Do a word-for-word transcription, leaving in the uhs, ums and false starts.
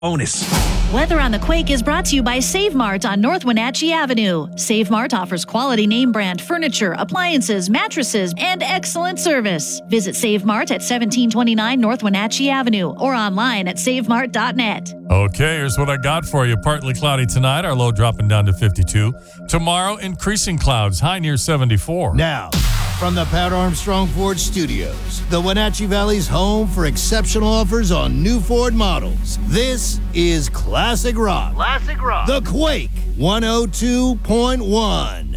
bonus. Weather on the Quake is brought to you by Save Mart on North Wenatchee Avenue. Save Mart offers quality name brand furniture, appliances, mattresses, and excellent service. Visit Save Mart at seventeen twenty-nine North Wenatchee Avenue or online at save mart dot net. Okay, here's what I got for you. Partly cloudy tonight, our low dropping down to fifty-two. Tomorrow, increasing clouds, high near seventy-four. Now, from the Pat Armstrong Ford Studios, the Wenatchee Valley's home for exceptional offers on new Ford models. This is Classic Rock. Classic Rock. The Quake one oh two point one.